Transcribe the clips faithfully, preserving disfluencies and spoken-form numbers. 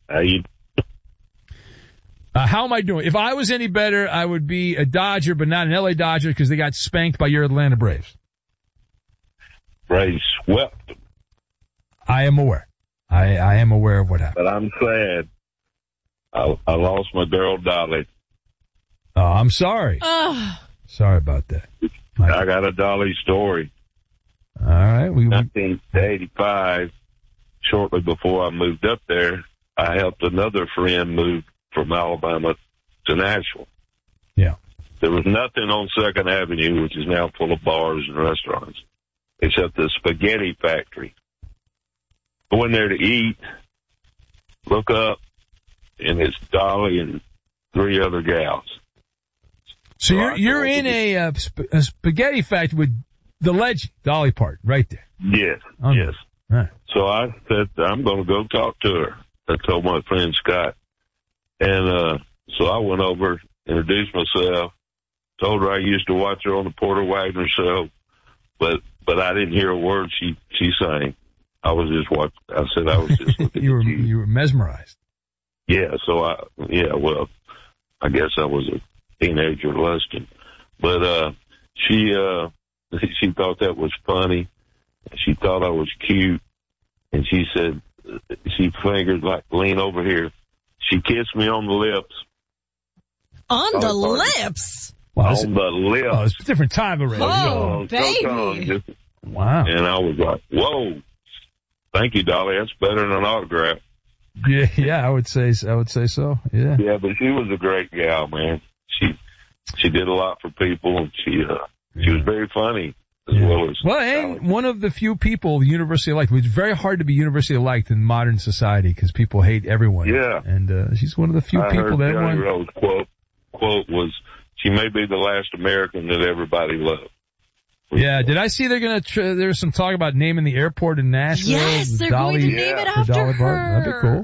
How you? Uh, how am I doing? If I was any better, I would be a Dodger, but not an L A Dodger because they got spanked by your Atlanta Braves. Braves swept them. I am aware. I, I am aware of what happened. But I'm sad. I, I lost my girl, Dolly. Oh, I'm sorry. Oh. Sorry about that. My I got a Dolly story. All right. We, nineteen eighty-five, shortly before I moved up there, I helped another friend move from Alabama to Nashville. Yeah. There was nothing on Second Avenue, which is now full of bars and restaurants, except the spaghetti factory. Go in there to eat, look up, and it's Dolly and three other gals. So you're you're in a, uh, sp- a spaghetti factory with the legend, Dolly Parton, right there. Yes, um, yes. Right. So I said, I'm going to go talk to her. I told my friend Scott. And uh so I went over, introduced myself, told her I used to watch her on the Porter Wagner show, but but I didn't hear a word she she sang. I was just watching. I said I was just looking you were at you. You were mesmerized. Yeah, so I yeah, well, I guess I was a teenager lusting. But uh she uh she thought that was funny. She thought I was cute, and she said she fingered like lean over here. She kissed me on the lips. On the oh, lips? Wow, on the lips. Oh, it's a different time already. Oh, so, baby. so just, wow. And I was like, whoa, thank you, Dolly. That's better than an autograph. Yeah, yeah, I would say, I would say so. Yeah. Yeah, but she was a great gal, man. She, she did a lot for people, and she, uh, she was very funny. As yeah. well as well, and one of the few people universally liked. It's very hard to be universally liked in modern society because people hate everyone. Yeah, and uh, she's one of the few I people heard that Johnny everyone. Rose quote quote was, "She may be the last American that everybody loved." Yeah, did I see they're gonna? Tr- there's some talk about naming the airport in Nashville. Yes, they're Dolly, going to name yeah, it after Dolly her. Parton. That'd be cool.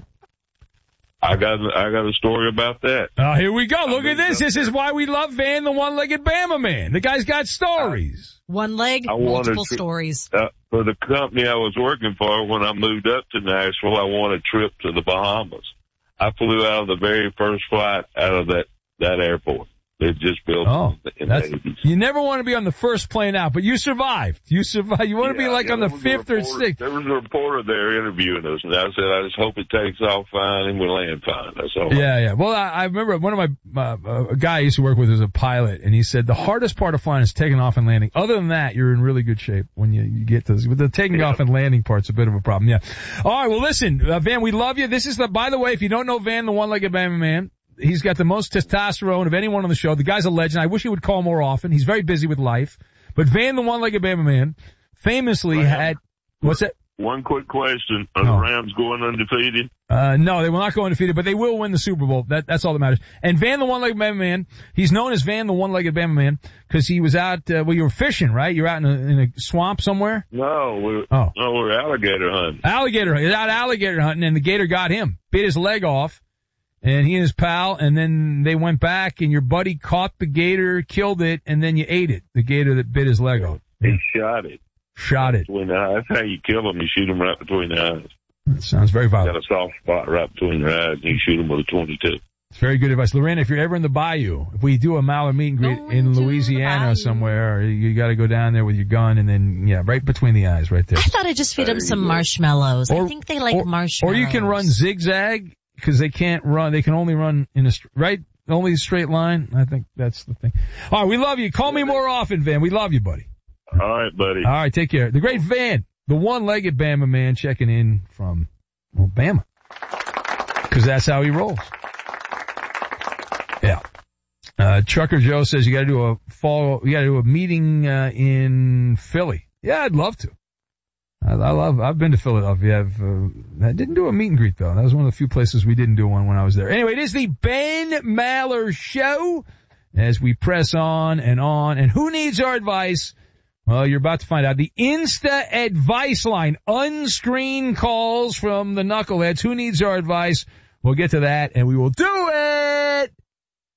I got I got a story about that. Oh, here we go. Look I at this. This is why we love Van, the one-legged Bama man. The guy's got stories. One leg, I multiple to, stories. Uh, for the company I was working for, when I moved up to Nashville, I won a trip to the Bahamas. I flew out of the very first flight out of that, that airport. They just built oh, in that's, the eighties. You never want to be on the first plane out, but you survived. You survived. You want yeah, to be like yeah, on the fifth or reporter, sixth. There was a reporter there interviewing us, and I said, I just hope it takes off fine and we land fine. That's all. Yeah, yeah. Well, I, I remember one of my, uh, a guy I used to work with was a pilot, and he said the hardest part of flying is taking off and landing. Other than that, you're in really good shape when you, you get to, but the taking yeah. off and landing part's a bit of a problem. Yeah. All right. Well, listen, uh, Van, we love you. This is the, by the way, if you don't know Van, the one-legged Bama man, he's got the most testosterone of anyone on the show. The guy's a legend. I wish he would call more often. He's very busy with life. But Van, the one-legged Bama man, famously Rams. had, what's that? One quick question. Are no. the Rams going undefeated? Uh, no, they will not go undefeated, but they will win the Super Bowl. That, that's all that matters. And Van, the one-legged Bama man, he's known as Van, the one-legged Bama man, because he was out, uh, well, you were fishing, right? You're out in a, in a swamp somewhere? No, we're, oh. no, we're alligator hunting. Alligator, he's out alligator hunting, and the gator got him, bit his leg off. And he and his pal, and then they went back, and your buddy caught the gator, killed it, and then you ate it. The gator that bit his leg off. He shot it. Shot it. Between the eyes. That's how you kill them. You shoot them right between the eyes. That sounds very violent. Got a soft spot right between their eyes, and you shoot them with a twenty-two. It's very good advice. Lorena, if you're ever in the bayou, if we do a Mallard meet and greet Going in Louisiana somewhere, you got to go down there with your gun, and then, yeah, right between the eyes, right there. I thought I'd just feed them some marshmallows. Or, I think they like or, marshmallows. Or you can run zigzag. Because they can't run, they can only run in a, right? Only a straight line. I think that's the thing. All right, we love you. Call me more often, Van. We love you, buddy. All right, buddy. All right, take care. The great Van, the one-legged Bama man, checking in from, well, Bama. Because that's how he rolls. Yeah. Uh, Trucker Joe says you got to do a fall, you got to do a meeting uh, in Philly. Yeah, I'd love to. I, I love, I've been to Philadelphia. I've, uh, I didn't do a meet and greet though. That was one of the few places we didn't do one when I was there. Anyway, it is the Ben Maller Show as we press on and on. And who needs our advice? Well, you're about to find out. The Insta Advice Line, unscreened calls from the knuckleheads. Who needs our advice? We'll get to that and we will do it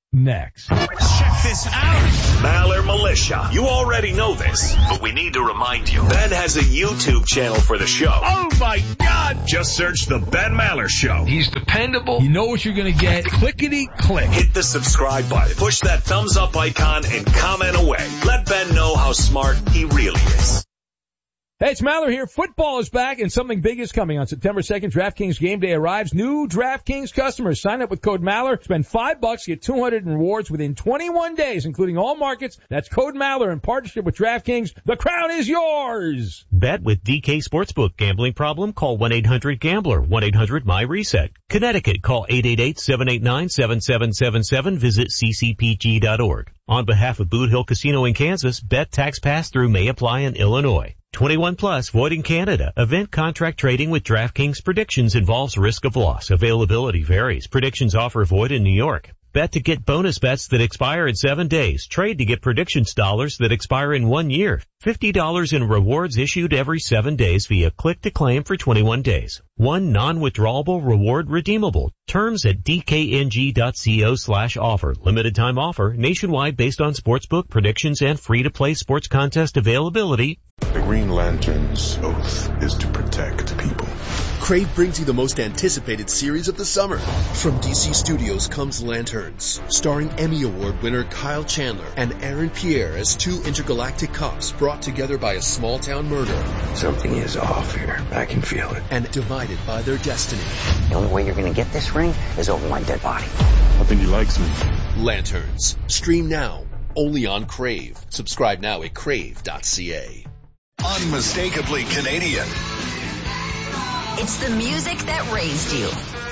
next. Check this out. Maller Militia. You already know this, but we need to remind you. Ben has a YouTube channel for the show. Oh my God. Just search The Ben Maller Show. He's dependable. You know what you're going to get. Clickety click. Hit the subscribe button. Push that thumbs up icon and comment away. Let Ben know how smart he really is. Hey, it's Maller here. Football is back and something big is coming. On September second, DraftKings Game Day arrives. New DraftKings customers sign up with code Maller. Spend five bucks, get two hundred in rewards within twenty-one days, including all markets. That's code Maller in partnership with DraftKings. The crown is yours. Bet with D K Sportsbook. Gambling problem? Call one eight hundred gambler. one eight hundred M Y reset. Connecticut. Call eight eight eight, seven eight nine, seven seven seven seven. Visit c c p g dot org. On behalf of Boot Hill Casino in Kansas, bet tax pass-through may apply in Illinois. twenty-one plus, void in Canada. Event contract trading with DraftKings predictions involves risk of loss. Availability varies. Predictions offer void in New York. Bet to get bonus bets that expire in seven days. Trade to get predictions dollars that expire in one year. fifty dollars in rewards issued every seven days via click to claim for twenty-one days. One non-withdrawable reward redeemable. Terms at d k n g dot co slash offer. Limited time offer. Nationwide based on sportsbook predictions and free-to-play sports contest availability. The Green Lantern's oath is to protect people. Crave brings you the most anticipated series of the summer. From D C Studios comes Lanterns, starring Emmy Award winner Kyle Chandler and Aaron Pierre as two intergalactic cops brought together by a small-town murder. Something is off here. I can feel it. And divided by their destiny. The only way you're going to get this ring is over my dead body. I think he likes me. Lanterns. Stream now. Only on Crave. Subscribe now at crave dot c a. Unmistakably Canadian. It's the music that raised you.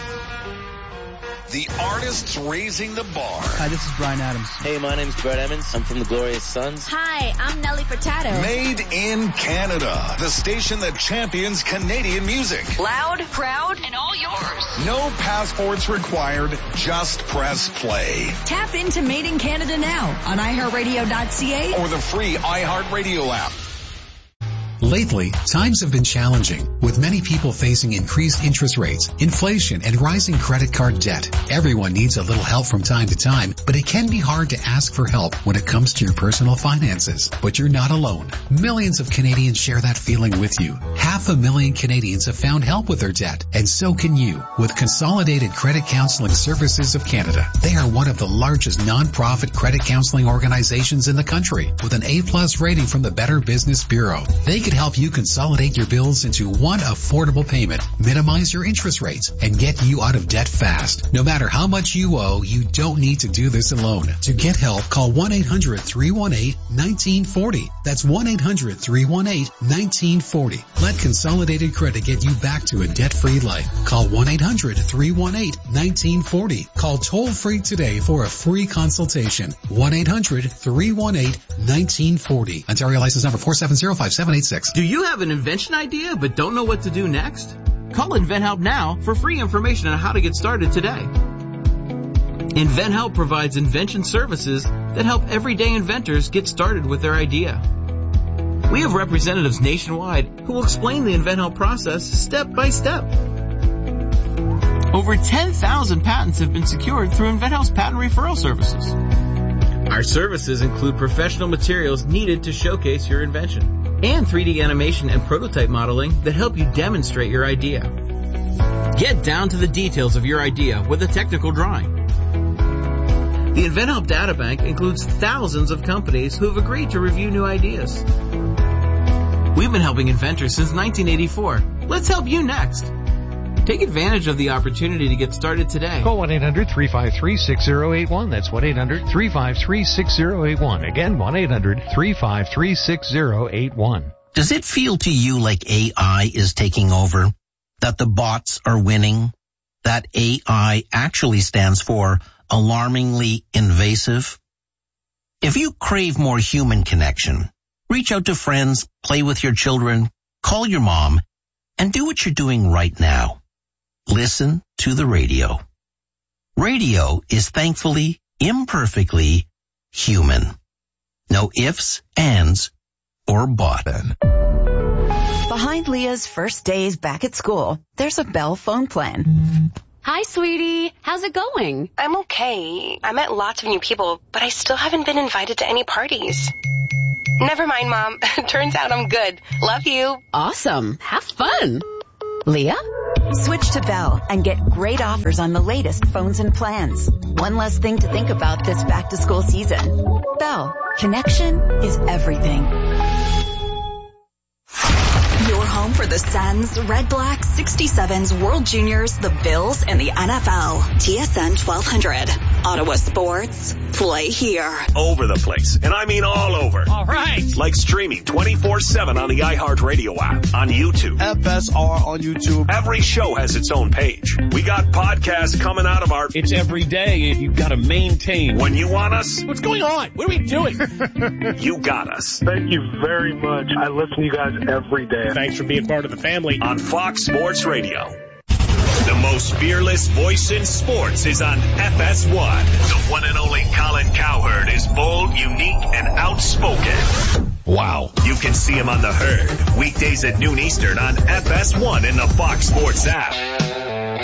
The artists raising the bar. Hi, this is Bryan Adams. Hey, my name's Brett Emmons. I'm from the Glorious Sons. Hi, I'm Nelly Furtado. Made in Canada. The station that champions Canadian music. Loud, proud, and all yours. No passports required. Just press play. Tap into Made in Canada now on i heart radio dot c a or the free iHeartRadio app. Lately, times have been challenging, with many people facing increased interest rates, inflation, and rising credit card debt. Everyone needs a little help from time to time, but it can be hard to ask for help when it comes to your personal finances. But you're not alone. Millions of Canadians share that feeling with you. Half a million Canadians have found help with their debt, and so can you, with Consolidated Credit Counseling Services of Canada. They are one of the largest non-profit credit counseling organizations in the country, with an A-plus rating from the Better Business Bureau. They could help you consolidate your bills into one affordable payment, minimize your interest rates, and get you out of debt fast. No matter how much you owe, you don't need to do this alone. To get help, call one eight hundred, three one eight, one nine four zero. That's one eight hundred, three one eight, one nine four zero. Let Consolidated Credit get you back to a debt-free life. Call one eight hundred, three one eight, one nine four zero. Call toll-free today for a free consultation. one eight hundred, three one eight, one nine four zero. Ontario license number four seven zero, five seven eight six. Do you have an invention idea but don't know what to do next? Call InventHelp now for free information on how to get started today. InventHelp provides invention services that help everyday inventors get started with their idea. We have representatives nationwide who will explain the InventHelp process step by step. Over ten thousand patents have been secured through InventHelp's patent referral services. Our services include professional materials needed to showcase your invention, and three D animation and prototype modeling that help you demonstrate your idea. Get down to the details of your idea with a technical drawing. The InventHelp Databank includes thousands of companies who have agreed to review new ideas. We've been helping inventors since nineteen eighty-four. Let's help you next. Take advantage of the opportunity to get started today. Call one eight hundred, three five three, six zero eight one. That's one eight hundred, three five three, six zero eight one. Again, one eight hundred, three five three, six zero eight one. Does it feel to you like A I is taking over? That the bots are winning? That A I actually stands for alarmingly invasive? If you crave more human connection, reach out to friends, play with your children, call your mom, and do what you're doing right now. Listen to the radio. Radio is thankfully, imperfectly human. No ifs, ands, or but. Behind Leah's first days back at school, there's a Bell phone plan. Hi, sweetie. How's it going? I'm okay. I met lots of new people, but I still haven't been invited to any parties. Never mind, Mom. Turns out I'm good. Love you. Awesome. Have fun. Leah? Switch to Bell and get great offers on the latest phones and plans. One less thing to think about this back-to-school season. Bell. Connection is everything. Your home for the Sens, Red Blacks, sixty-sevens, World Juniors, the Bills, and the N F L. T S N twelve hundred. Ottawa Sports. Play here. Over the place. And I mean all over. All right. Like streaming twenty-four seven on the iHeartRadio app, on YouTube. F S R on YouTube. Every show has its own page. We got podcasts coming out of our... It's every day and you've got to maintain. When you want us... What's going on? What are we doing? You got us. Thank you very much. I listen to you guys every day. Thanks for being part of the family. On Fox Sports Radio. The most fearless voice in sports is on F S one. The one and only Colin Cowherd is bold, unique, and outspoken. Wow. You can see him on The Herd, weekdays at noon Eastern on F S one in the Fox Sports app.